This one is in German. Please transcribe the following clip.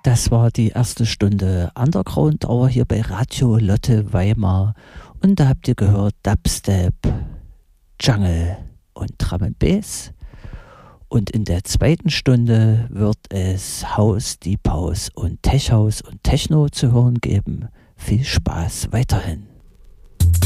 Das war die erste Stunde Underground Hour hier bei Radio Lotte Weimar. Und da habt ihr gehört Dubstep, Jungle und Drum and Bass. Und in der zweiten Stunde wird es House, Deep House und Tech House und Techno zu hören geben. Viel Spaß weiterhin.